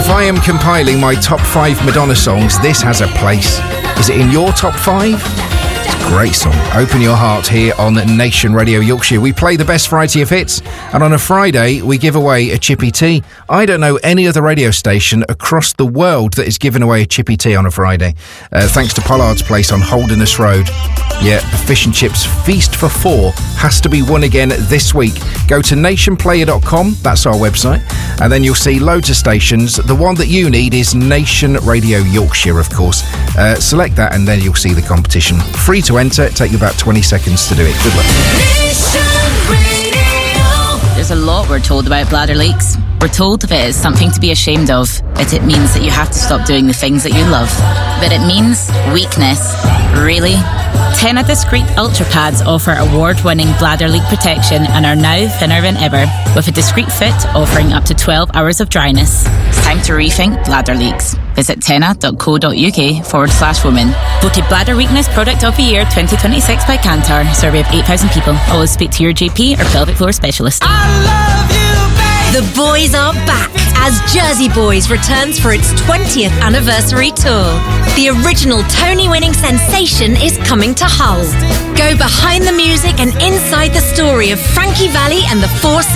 If I am compiling my top 5 Madonna songs, this has a place. Is it in your top 5? It's a great song. Open Your Heart here on Nation Radio Yorkshire. We play the best variety of hits, and on a Friday we give away a Chippy Tea. I don't know any other radio station across the world that is giving away a Chippy Tea on a Friday. Thanks to Pollard's Place on Holderness Road. Yeah, the fish and chips feast for 4 has to be won again this week. Go to nationplayer.com, that's our website, and then you'll see loads of stations. The one that you need is Nation Radio Yorkshire, of course. Select that and then you'll see the competition. Free to enter, it takes you about 20 seconds to do it. Good luck. There's a lot we're told about bladder leaks. We're told if it is something to be ashamed of, it means that you have to stop doing the things that you love. But it means weakness. Really? Tena Discreet Ultra Pads offer award-winning bladder leak protection and are now thinner than ever, with a discreet fit offering up to 12 hours of dryness. It's time to rethink bladder leaks. Visit tena.co.uk/women. Voted Bladder Weakness Product of the Year 2026 by Kantar. Survey of 8,000 people. Always speak to your GP or pelvic floor specialist. The boys are back as Jersey Boys returns for its 20th anniversary tour. The original Tony-winning sensation is coming to Hull. Go behind the music and inside the story of Frankie Valli and the Four